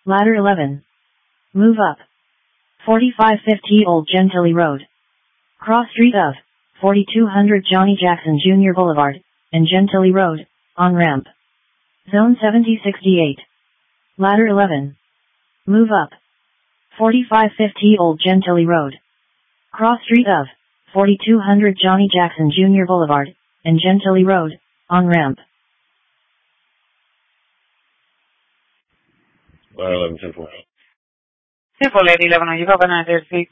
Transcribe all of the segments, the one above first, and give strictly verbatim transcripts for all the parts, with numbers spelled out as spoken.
Ladder eleven. Move up. forty-five fifty Old Gentilly Road. Cross street of forty-two hundred Johnny Jackson Junior Boulevard and Gentilly Road, on-ramp. Zone seventy sixty-eight. Ladder eleven. Move up. forty-five fifty Old Gentilly Road. Cross street of forty-two hundred Johnny Jackson Junior Boulevard and Gentilly Road, on-ramp. Ladder eleven, ten four. ten four, Lady eleven, on you cover nine thirty-six.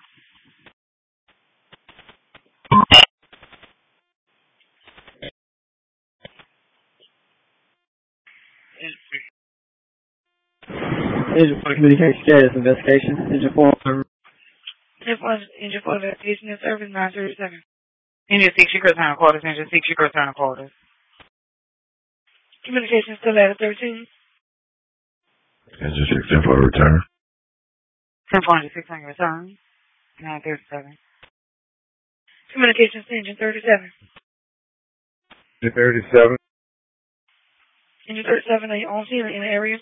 Engine four communication status investigation. Engine four. ten four, Engine four investigation and service nine thirty-seven. Engine six, you return quarters. Engine six, you return quarters. Communication still at thirteen. Engine six, ten four, return. ten four, Engine six on your return. nine thirty-seven. Communications to Engine thirty-seven. Engine thirty-seven. Engine thirty-seven, are you on scene in the area?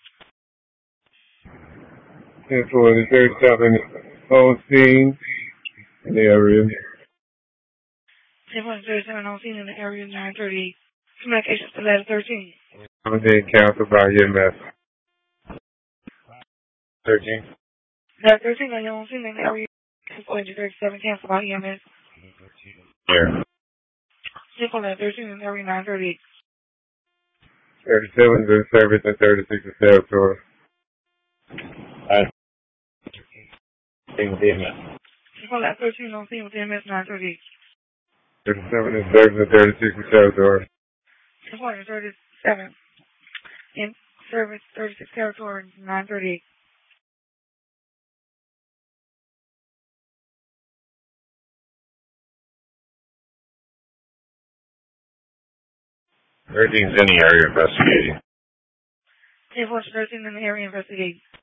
ten four, Engine thirty-seven, on scene in the area. ten four, thirty-seven, on scene in the area, nine thirty-eight. Communications to ladder thirteen. I'm being counseled by E M S. thirteen. Ladder thirteen, are you on scene in the area? ten four, Engine thirty-seven, cancel by E M S. Here. ten four, ladder thirteen in the area, nine thirty-eight. thirty-seven is in service and thirty-six is territory. I think with E M S. ten four, ladder thirteen on scene with E M S, nine thirty-eight. thirty-seven in service and thirty-six is territory. ten four, thirty-seven in service, thirty-six territory, nine thirty-eight. thirteen's in the area investigating. ten four, thirteen in the area investigating.